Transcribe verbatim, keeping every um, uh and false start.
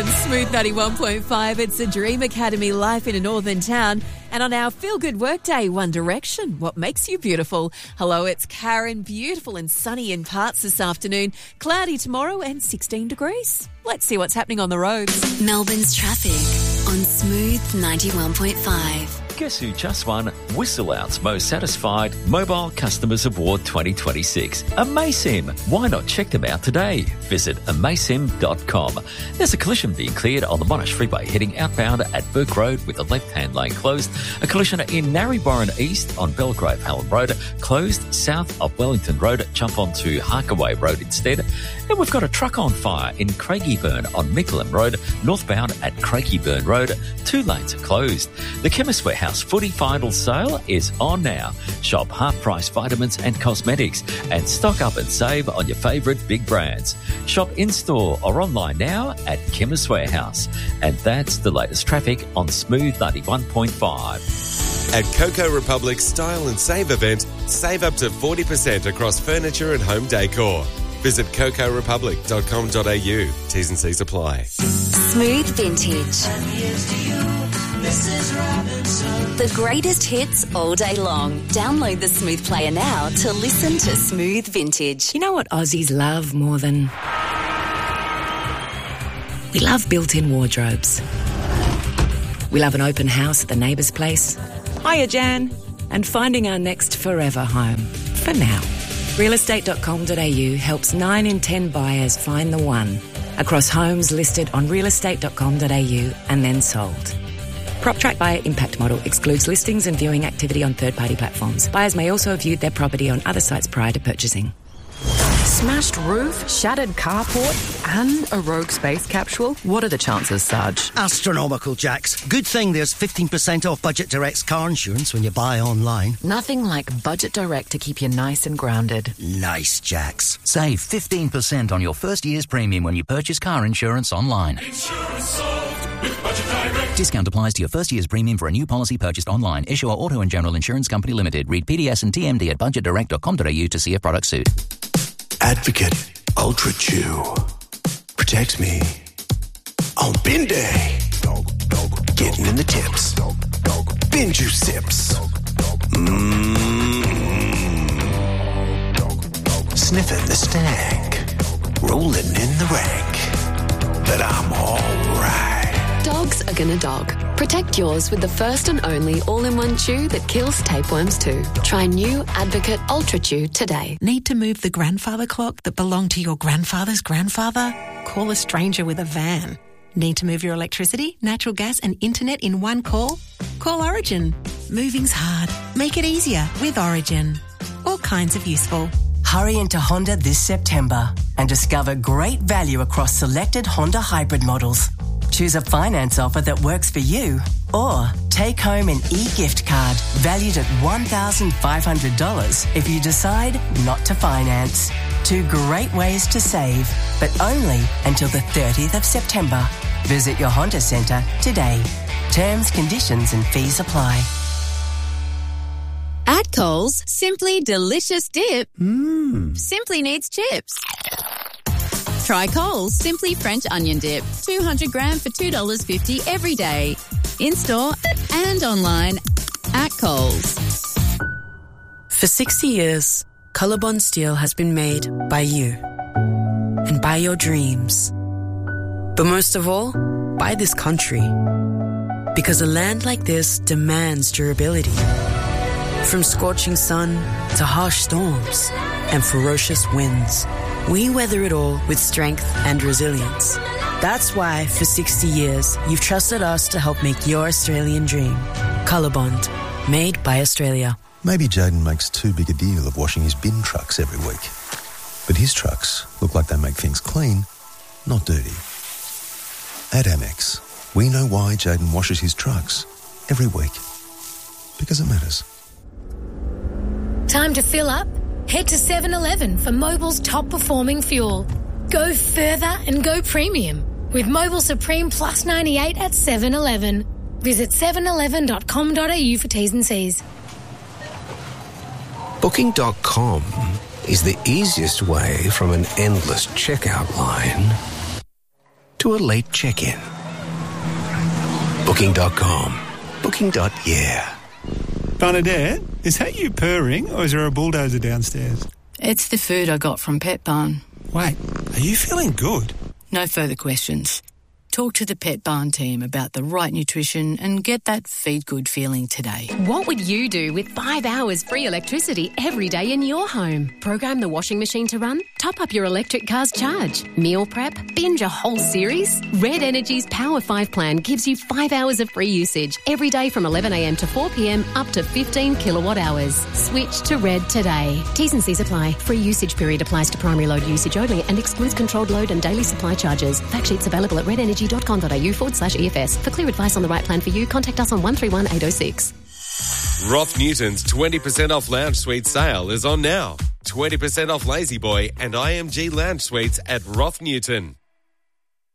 Smooth ninety-one point five, it's a Dream Academy life in a northern town. And on our Feel Good Workday, One Direction, what makes you beautiful? Hello, it's Karen, beautiful and sunny in parts this afternoon. Cloudy tomorrow and sixteen degrees. Let's see what's happening on the roads. Melbourne's traffic on Smooth ninety-one point five. Guess who just won Whistle Out's Most Satisfied Mobile Customers Award twenty twenty-six? Amaysim. Why not check them out today? Visit amaysim dot com. There's a collision being cleared on the Monash Freeway heading outbound at Burke Road with the left-hand lane closed. A collision in Narryborn East on Belgrave Hallam Road closed south of Wellington Road. Jump onto Harkaway Road instead. And we've got a truck on fire in Craigieburn on Mickleham Road, northbound at Craigieburn Road. Two lanes are closed. The Chemist Warehouse Footy Final Sale is on now. Shop half-price vitamins and cosmetics and stock up and save on your favourite big brands. Shop in-store or online now at Chemist Warehouse. And that's the latest traffic on Smooth ninety-one point five. At Coco Republic's Style and Save event, save up to forty percent across furniture and home decor. Visit coco republic dot com dot a u. T's and C's apply. Smooth Vintage. The greatest hits all day long. Download the Smooth Player now to listen to Smooth Vintage. You know what Aussies love more than... We love built-in wardrobes. We love an open house at the neighbour's place. Hiya, Jan. And finding our next forever home. For now. real estate dot com dot a u helps nine in ten buyers find the one across homes listed on real estate dot com dot a u and then sold. PropTrack Buyer Impact Model excludes listings and viewing activity on third-party platforms. Buyers may also have viewed their property on other sites prior to purchasing. Smashed roof, shattered carport, and a rogue space capsule? What are the chances, Sarge? Astronomical, Jax. Good thing there's fifteen percent off Budget Direct's car insurance when you buy online. Nothing like Budget Direct to keep you nice and grounded. Nice, Jax. Save fifteen percent on your first year's premium when you purchase car insurance online. Insurance sold with Budget Direct. Discount applies to your first year's premium for a new policy purchased online. Issuer Auto and General Insurance Company Limited. Read P D S and T M D at budget direct dot com dot a u to see if products suit. Advocate Ultra Chew protects me on bin day. Getting in the tips. Bin juice sips. Mmm. Sniffing the stank. Rolling in the rank. But I'm alright. Dogs are gonna dog. Protect yours with the first and only all-in-one chew that kills tapeworms too. Try new Advocate Ultra Chew today. Need to move the grandfather clock that belonged to your grandfather's grandfather? Call a stranger with a van. Need to move your electricity, natural gas and internet in one call? Call Origin. Moving's hard. Make it easier with Origin. All kinds of useful. Hurry into Honda this September and discover great value across selected Honda hybrid models. Choose a finance offer that works for you or take home an e-gift card valued at one thousand five hundred dollars if you decide not to finance. Two great ways to save, but only until the thirtieth of September. Visit your Honda Centre today. Terms, conditions and fees apply. At Coles, Simply Delicious Dip Mmm. simply needs chips. Try Coles Simply French Onion Dip, two hundred gram for two dollars fifty every day. In-store and online at Coles. For sixty years, Colorbond Steel has been made by you and by your dreams. But most of all, by this country. Because a land like this demands durability. From scorching sun to harsh storms and ferocious winds, we weather it all with strength and resilience. That's why, for sixty years, you've trusted us to help make your Australian dream. Colorbond, made by Australia. Maybe Jaden makes too big a deal of washing his bin trucks every week. But his trucks look like they make things clean, not dirty. At Amex, we know why Jaden washes his trucks every week. Because it matters. Time to fill up? Head to seven eleven for Mobil's top-performing fuel. Go further and go premium with Mobil Supreme Plus ninety-eight at seven eleven. Visit seven eleven dot com dot a u for T's and C's. Booking dot com is the easiest way from an endless checkout line to a late check-in. Booking dot com. Booking. Yeah. Bernadette, is that you purring or is there a bulldozer downstairs? It's the food I got from Pet Barn. Wait, are you feeling good? No further questions. Talk to the Pet Barn team about the right nutrition and get that feed good feeling today. What would you do with five hours free electricity every day in your home? Program the washing machine to run? Top up your electric car's charge? Meal prep? Binge a whole series? Red Energy's Power five plan gives you five hours of free usage every day from eleven a m to four p m up to fifteen kilowatt hours. Switch to Red today. T's and C's apply. Free usage period applies to primary load usage only and excludes controlled load and daily supply charges. Fact sheets available at red energy dot com dot a u forward slash E F S. For clear advice on the right plan for you, contact us on one three one eight oh six. Roth Newton's twenty percent off lounge suite sale is on now. twenty percent off Lazy Boy and I M G lounge suites at Roth Newton.